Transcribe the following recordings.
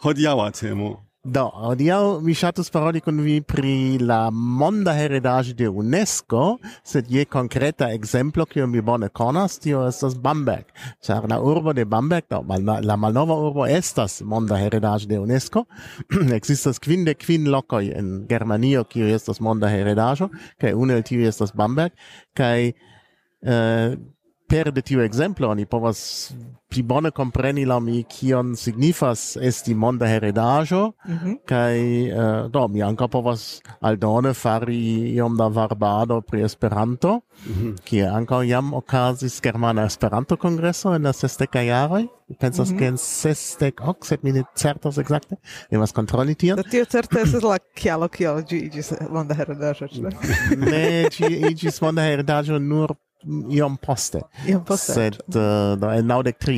hodiaŭa temo. Do, hodiaŭ mi ŝatus paroli kun vi pri la monda heredaĵo de UNESCO, sed je konkreta ekzemplo, kiun mi bone konas, tio estas Bamberg. Ĉar la urbo de Bamberg, la malnova urbo estas monda heredaĵo de UNESCO. Ekzistas 55 lokoj en Germanio, kiuj estas monda heredaĵo, kaj unu el tiuj estas Bamberg, kaj per de tiu exemplo oni povas pli bone kompreni laŭ mi kion signifas esti monda heredaĵo kaj do mi ankaŭ povas aldone fari iom da varbado pri Esperanto, kie ankaŭ jam okazis germana Esperanto-kongreso en la 60-kaj jaroj. Mi pensas ke en 60, sed mi ne certas ekzakte. Mi devas kontroli tion. Tio certe estas la kialo kiel ĝi iĝis monda heredaĵo. Ne, ĝi iĝis monda heredaĵo nur iom poste. Sed en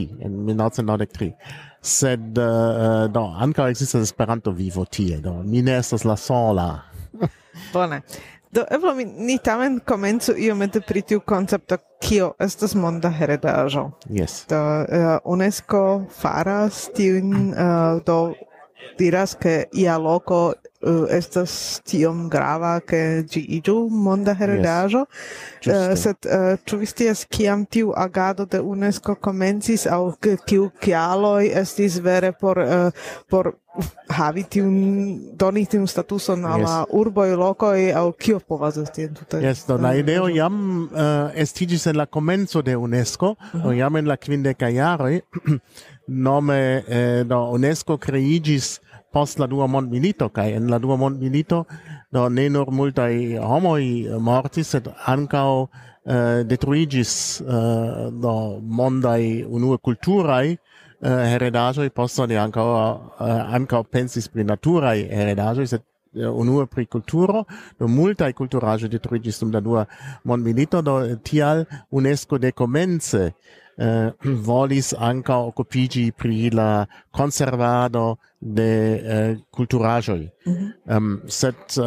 1993. Sed do ankaŭ ekzistas Esperanto vivo tie. Do mi ne estas la sola. Bone. Do eble ni tamen komencu iomete pri tiu koncepto kio estas monda heredaĵo. Yes. Do UNESCO faras tiun do diras ke ia loko estas tiom grava ke ĝi iĝu monda heredaĵo. Sed ĉu vi scias kiam tiu agado de UNESCO komencis aŭ kiu kialoj estis vere por havi doni tiun statuson al la urboj, lokoj aŭ kio povas esti entute? Yes, do la ideo jam estiĝis en la komenco de UNESCO, jam en la 50-kaj jaroj. Nome do UNESCO kreiĝis post la dua mondmilito, kaj en la dua mondmilito do ne nur multaj homoj mortis, sed ankaŭ detruiĝis do mondaj unue kulturaj heredaĵoj, poste oni ankaŭ pensis pri naturaj heredaĵoj, sed unue pri kulturo, do multaj kulturaĵoj detruiĝis dum la dua mondmilito, do tial UNESCO dekomence volis ankaŭ okupiĝi pri la konservado de kulturaĵoj. Sed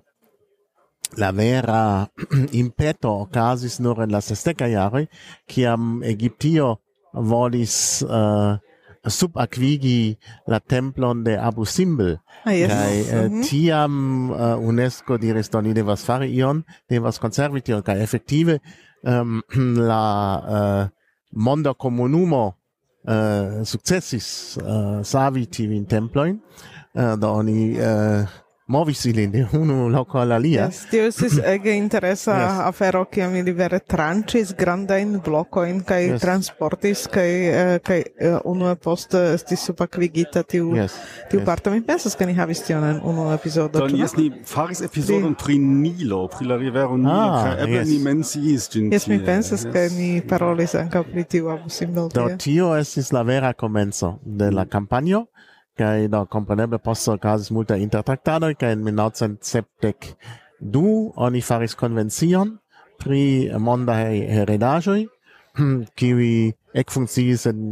la vera impeto okazis nur en la 60-kaj jaroj, kiam Egiptio volis subakvigi la templon de Abu Simbel. Kaj tiam UNESCO diris, do ni devas fari ion, devas konservi tion, kaj efektive la monda komunumo sukcesis savi tiujn templojn, do oni movis ilin de unu loko al alia. Tio estis ege interesa afero, kiam ili vere tranĉis grandajn blokojn kaj transportis kaj unue poste estis subakvigita tiu parto. Mi pensas ke ni havis tion en unu epizodo. Do ni faris epizodon pri Nilo, pri la rivero Nilo, kaj eble ni menciis ĝin tie. Jes, mi pensas ke ni parolis ankaŭ pri tiu Abu Simbel. Do tio estis la vera komenco de la kampanjo. Kaj do kompreneble poste okazis multaj intertraktadoj, kaj en 1972 oni faris konvencion pri mondaj heredaĵoj, kiuj ekfunkciis en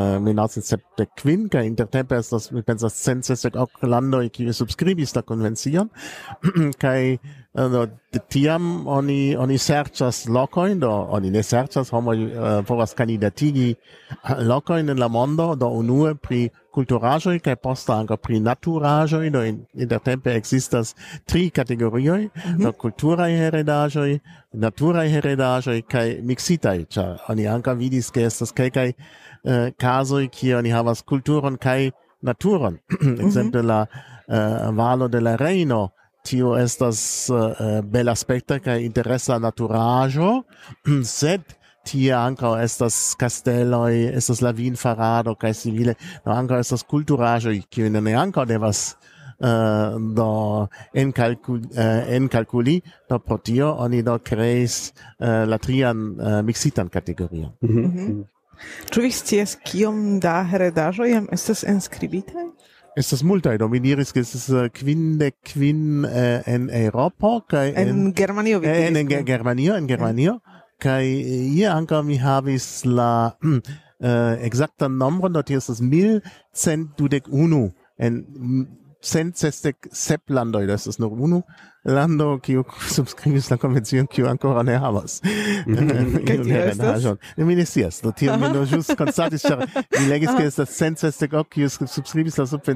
1975, kaj intertempe estas, mi pensas, 168 landoj, kiuj subskribis la konvencion, kaj de tiam oni serĉas lokojn, do oni ne serĉas, homoj povas kandidatigi lokojn en la mondo, do unue pri kulturaĵoj kaj poste ankaŭ pri naturaĵoj, do intertempe ekzistas 3 kategorioj, do kulturaj heredaĵoj, naturaj heredaĵoj kaj miksitaj, ĉar oni ankaŭ vidis, ke estas kelkaj kazoj, kie oni havas kulturon kaj naturon. Ekzemple la valo de la Rejno, tio estas belaspekta kaj interesa naturaĵo, sed tie ankaŭ estas kasteloj, estas la vinfarado kaj simile, do ankaŭ estas kulturaĵoj, kiujn oni ankaŭ devas do enkalkuli, do pro tio oni do kreis la trian miksitan kategorion. Ĉu vi scias kiom da heredaĵoj jam estas enskribitaj? Estas multaj, do mi diris ke estas 55 en Eŭropo kaj en Germanio. En Germanio. Kaj ie ankaŭ mi havis la ekzaktan nombron, do tio estas 1121 en 167 landoj, do estas nur unu lando kiu subskribis la konvencion, kiu ankoraŭ ne havas heredaĵon. Mi ne scias, do tio mi ĵus konstatis, ĉar mi legis ke estas 168 kiu subskribis la